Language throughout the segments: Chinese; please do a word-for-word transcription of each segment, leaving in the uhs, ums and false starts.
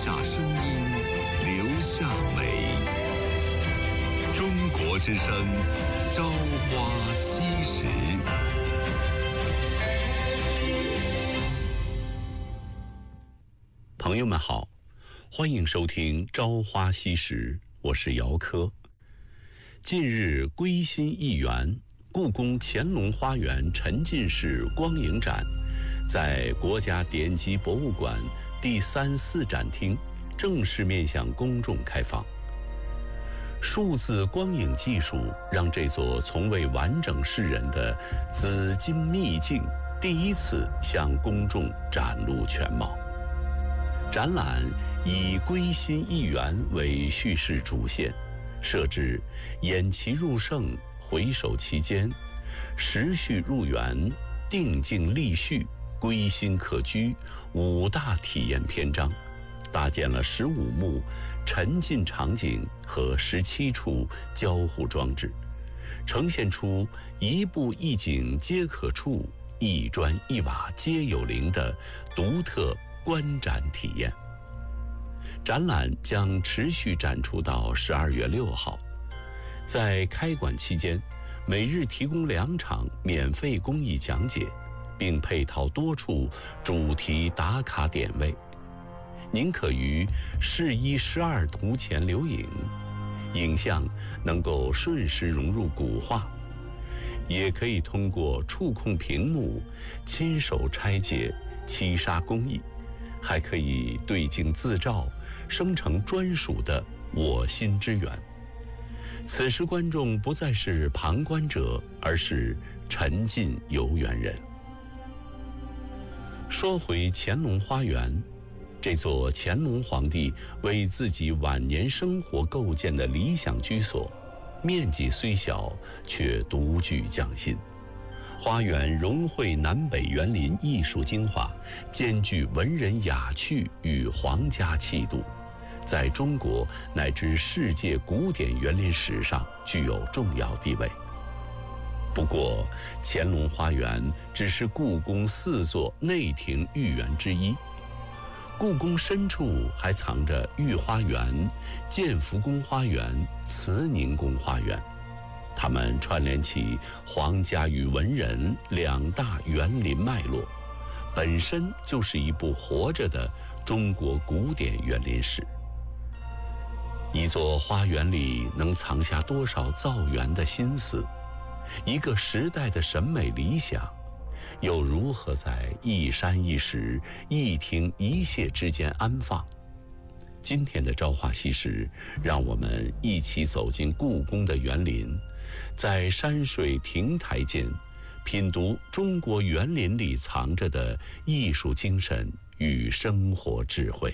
下声音，留下美。中国之声，朝花夕拾。 朋友们好，欢迎收听《朝花夕拾》，我是姚科。近日归心一园，故宫乾隆花园沉浸式光影展在国家典籍博物馆第三四展厅正式面向公众开放。数字光影技术让这座从未完整示人的紫金秘境第一次向公众展露全貌。展览以归心一园为叙事主线，设置偃旗入胜、回首其间、时序入园、定境立序、归心可居五大体验篇章，搭建了十五幕沉浸场景和十七处交互装置，呈现出一步一景皆可触、一砖一瓦皆有灵的独特观展体验。展览将持续展出到十二月六号，在开馆期间，每日提供两场免费公益讲解，并配套多处主题打卡点位。您可于试一试二图前留影，影像能够瞬时融入古画，也可以通过触控屏幕亲手拆解七杀工艺，还可以对镜自照，生成专属的我心之园。此时观众不再是旁观者，而是沉浸游园人。说回乾隆花园，这座乾隆皇帝为自己晚年生活构建的理想居所，面积虽小，却独具匠心。花园融汇南北园林艺术精华，兼具文人雅趣与皇家气度，在中国乃至世界古典园林史上具有重要地位。不过，乾隆花园只是故宫四座内庭御园之一，故宫深处还藏着御花园、建福宫花园、慈宁宫花园，它们串联起皇家与文人两大园林脉络，本身就是一部活着的中国古典园林史。一座花园里能藏下多少造园的心思，一个时代的审美理想，又如何在一山一石、一庭一榭之间安放？今天的朝花夕拾，让我们一起走进故宫的园林，在山水亭台间品读中国园林里藏着的艺术精神与生活智慧。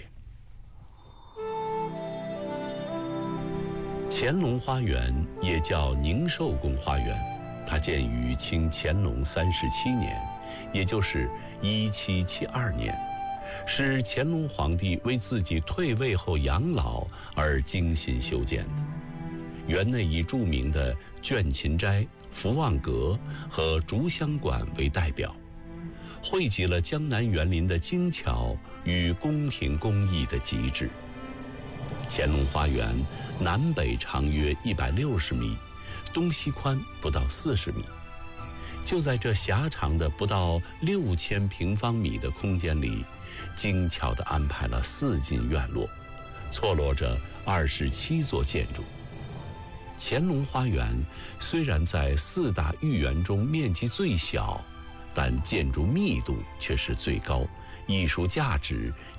乾隆花园也叫宁寿宫花园，它建于清乾隆三十七年，也就是一七七二年，是乾隆皇帝为自己退位后养老而精心修建的。园内以著名的倦勤斋、福望阁和竹香馆为代表，汇集了江南园林的精巧与宫廷工艺的极致。乾隆花园南北长约一百六十米，东西宽不到四十米。就在这狭长的不到六千平方米的空间里，精巧地安排了四进院落，错落着二十七座建筑。乾隆花园虽然在四大御园中面积最小，但建筑密度却是最高，艺术价值